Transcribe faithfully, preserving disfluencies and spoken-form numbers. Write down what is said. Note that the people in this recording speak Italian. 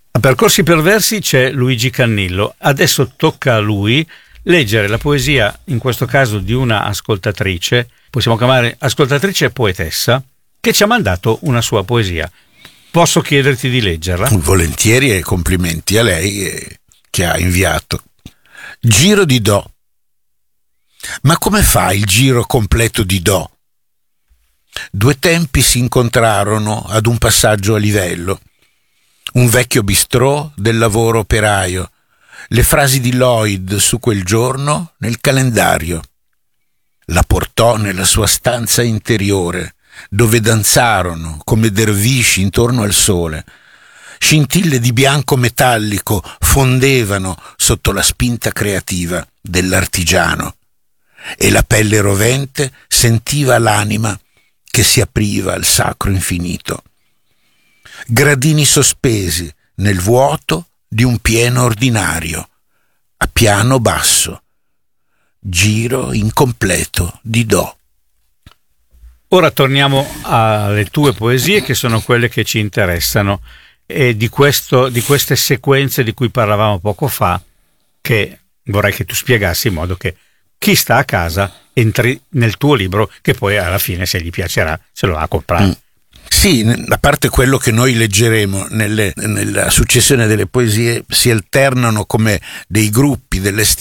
A Percorsi per Versi c'è Luigi Cannillo. Adesso tocca a lui leggere la poesia, in questo caso di una ascoltatrice, possiamo chiamare ascoltatrice e poetessa, che ci ha mandato una sua poesia. Posso chiederti di leggerla? Volentieri, e complimenti a lei eh, che ha inviato. Giro di Do. Ma come fa il giro completo di Do? Due tempi si incontrarono ad un passaggio a livello. Un vecchio bistrò del lavoro operaio, le frasi di Lloyd su quel giorno nel calendario. La portò nella sua stanza interiore, dove danzarono come dervisci intorno al sole. Scintille di bianco metallico fondevano sotto la spinta creativa dell'artigiano e la pelle rovente sentiva l'anima che si apriva al sacro infinito. Gradini sospesi nel vuoto di un pieno ordinario, a piano basso, giro incompleto di Do. Ora torniamo alle tue poesie, che sono quelle che ci interessano, e di questo, di queste sequenze di cui parlavamo poco fa, che vorrei che tu spiegassi in modo che chi sta a casa entri nel tuo libro, che poi alla fine, se gli piacerà, se lo va a comprare. Mm. Sì, a parte quello che noi leggeremo nelle, nella successione delle poesie, si alternano come dei gruppi, delle